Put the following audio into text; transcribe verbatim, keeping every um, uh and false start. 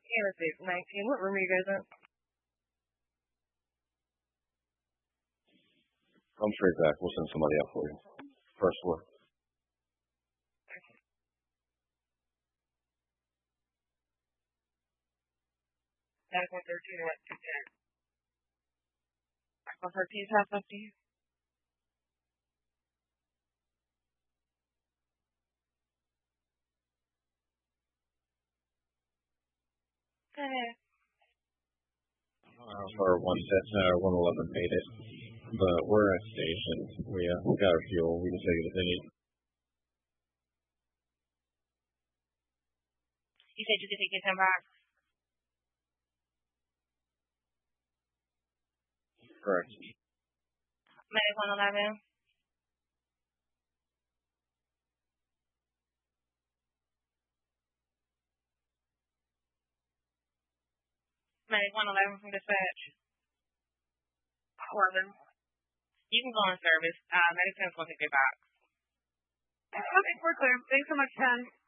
Interstate nineteen. What room are you guys in? Come straight back. We'll send somebody out for you. First floor. Medical thirteen, what, two ten? Medical thirteen, half up to you. Go ahead. Uh, for one set, uh, one eleven made it, but we're at station. We uh, we got our fuel. We can take it if they need. You said you could take your ten back. Correct. Medic one eleven. Medic one eleven from dispatch. eleven. You can go on service. Uh, Medic ten's going to take your back. Okay, we're clear. Thanks so much, ten.